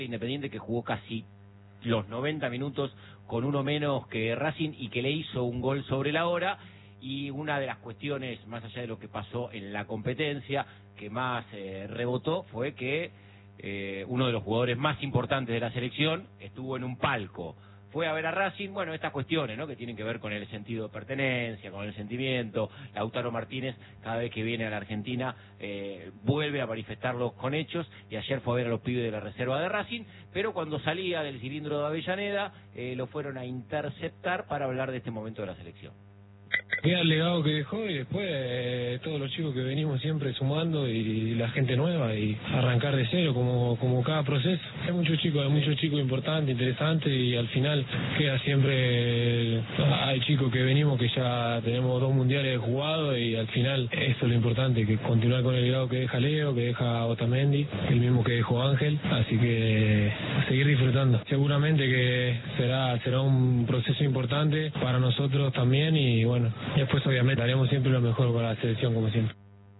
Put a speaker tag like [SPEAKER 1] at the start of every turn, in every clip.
[SPEAKER 1] Independiente, que jugó casi los 90 minutos con uno menos que Racing y que le hizo un gol sobre la hora. Y una de las cuestiones, más allá de lo que pasó en la competencia, que más rebotó fue que uno de los jugadores más importantes de la selección estuvo en un palco. Fue a ver a Racing, bueno, estas cuestiones, ¿no?, que tienen que ver con el sentido de pertenencia, con el sentimiento. Lautaro Martínez, cada vez que viene a la Argentina, vuelve a manifestarlos con hechos, y ayer fue a ver a los pibes de la reserva de Racing, pero cuando salía del cilindro de Avellaneda, lo fueron a interceptar para hablar de este momento de la selección.
[SPEAKER 2] Mira el legado que dejó, y después todos los chicos que venimos siempre sumando, y la gente nueva, y arrancar de cero como cada proceso. Hay muchos chicos importantes, interesantes, y al final queda siempre, hay chicos que venimos que ya tenemos 2 mundiales jugados, y al final eso es lo importante, que continuar con el legado que deja Leo, que deja Otamendi, el mismo que dejó Ángel, así que seguir disfrutando. Seguramente que será un proceso importante para nosotros también, y bueno, después obviamente haremos siempre lo mejor para la selección, como siempre.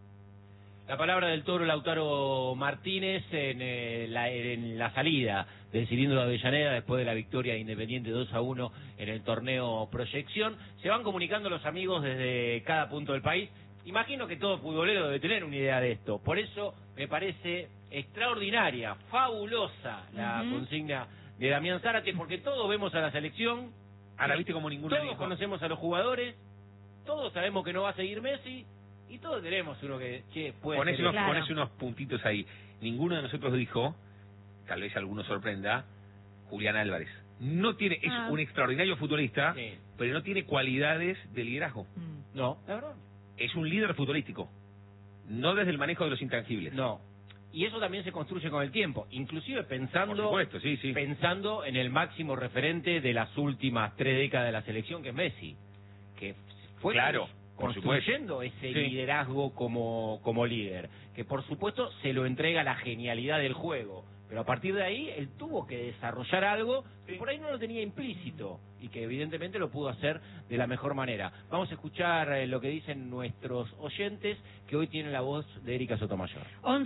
[SPEAKER 1] La palabra del Toro Lautaro Martínez en la salida del cilindro de Avellaneda después de la victoria de Independiente 2-1 en el torneo Proyección. Se van comunicando los amigos desde cada punto del país. Imagino que todo futbolero debe tener una idea de esto. Por eso me parece extraordinaria, fabulosa la consigna de Damián Zárate, porque todos vemos a la selección,
[SPEAKER 3] ahora viste como ninguno
[SPEAKER 1] todos conocemos a los jugadores, todos sabemos que no va a seguir Messi, y todos tenemos uno que puede ser.
[SPEAKER 3] Ponés unos puntitos ahí. Ninguno de nosotros dijo, tal vez alguno sorprenda, Julián Álvarez. No tiene, es un extraordinario futbolista, sí, pero no tiene cualidades de liderazgo.
[SPEAKER 1] No, la verdad.
[SPEAKER 3] Es un líder futbolístico, no desde el manejo de los intangibles.
[SPEAKER 1] No. Y eso también se construye con el tiempo, inclusive pensando,
[SPEAKER 3] por supuesto, sí.
[SPEAKER 1] Pensando en el máximo referente de las últimas 3 décadas de la selección, que es Messi, que fue construyendo ese liderazgo como líder, que por supuesto se lo entrega la genialidad del juego, pero a partir de ahí él tuvo que desarrollar algo que por ahí no lo tenía implícito y que evidentemente lo pudo hacer de la mejor manera. Vamos a escuchar lo que dicen nuestros oyentes, que hoy tienen la voz de Erika Sotomayor.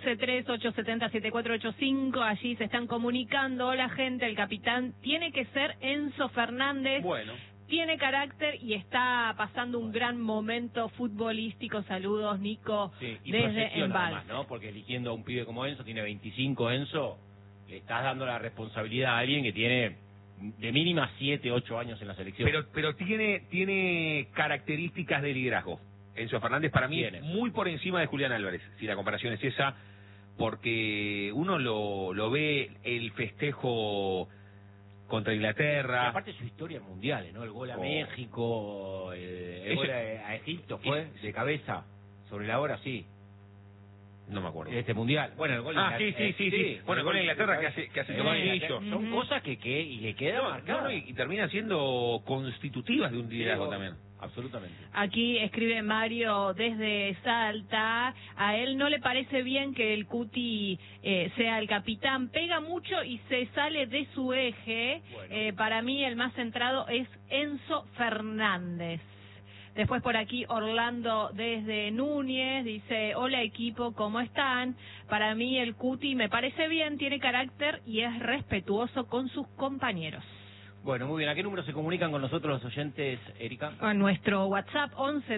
[SPEAKER 4] 11-3-870-7485, allí se están comunicando. Hola gente, el capitán tiene que ser Enzo Fernández.
[SPEAKER 3] Bueno.
[SPEAKER 4] Tiene carácter y está pasando un gran momento futbolístico. Saludos, Nico,
[SPEAKER 1] y
[SPEAKER 4] desde Embal.
[SPEAKER 1] Además, ¿no? Porque eligiendo a un pibe como Enzo, tiene 25, Enzo, le estás dando la responsabilidad a alguien que tiene de mínima 7, 8 años en la selección.
[SPEAKER 3] Pero tiene características de liderazgo. Enzo Fernández para mí es muy por encima de Julián Álvarez, si la comparación es esa, porque uno lo ve el festejo contra Inglaterra.
[SPEAKER 1] Y aparte su historia mundial, ¿no? El gol a México, el gol a Egipto fue de cabeza, sobre la hora, sí.
[SPEAKER 3] No me acuerdo.
[SPEAKER 1] Este mundial. Bueno, el gol
[SPEAKER 3] sí. Bueno, el gol a Inglaterra que hace Tomasillo.
[SPEAKER 1] Son cosas que le quedan marcadas.
[SPEAKER 3] Y terminan siendo constitutivas de un liderazgo también.
[SPEAKER 1] Absolutamente.
[SPEAKER 4] Aquí escribe Mario desde Salta. A él no le parece bien que el Cuti sea el capitán. Pega mucho y se sale de su eje. Bueno. Para mí el más centrado es Enzo Fernández. Después por aquí Orlando desde Núñez dice: hola equipo, ¿cómo están? Para mí el Cuti me parece bien, tiene carácter y es respetuoso con sus compañeros.
[SPEAKER 1] Bueno, muy bien. ¿A qué número se comunican con nosotros los oyentes, Erika?
[SPEAKER 4] A nuestro WhatsApp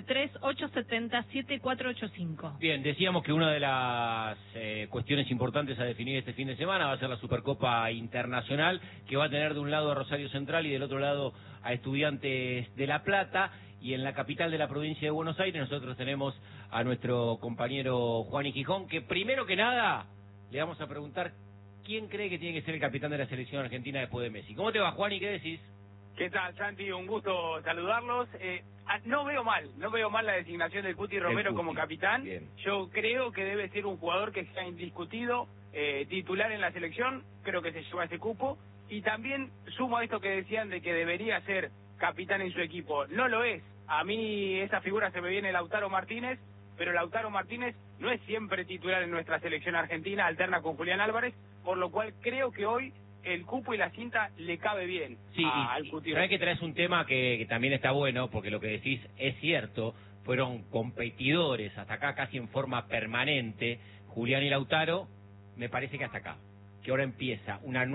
[SPEAKER 4] 11-3-870-7485.
[SPEAKER 1] Bien, decíamos que una de las cuestiones importantes a definir este fin de semana va a ser la Supercopa Internacional, que va a tener de un lado a Rosario Central y del otro lado a Estudiantes de La Plata. Y en la capital de la provincia de Buenos Aires nosotros tenemos a nuestro compañero Juan Gijón, que primero que nada le vamos a preguntar quién cree que tiene que ser el capitán de la selección argentina después de Messi. ¿Cómo te va, Juan, y qué decís?
[SPEAKER 5] ¿Qué tal, Santi? Un gusto saludarlos. No veo mal la designación del Cuti Romero como capitán. Bien. Yo creo que debe ser un jugador que sea indiscutido, titular en la selección, creo que se lleva ese cupo. Y también sumo a esto que decían de que debería ser capitán en su equipo. No lo es. A mí esa figura se me viene Lautaro Martínez, pero Lautaro Martínez no es siempre titular en nuestra selección argentina, alterna con Julián Álvarez, por lo cual creo que hoy el cupo y la cinta le cabe bien al Cuti.
[SPEAKER 1] Sabés que traes un tema que también está bueno, porque lo que decís es cierto, fueron competidores hasta acá casi en forma permanente, Julián y Lautaro, me parece que hasta acá, que ahora empieza una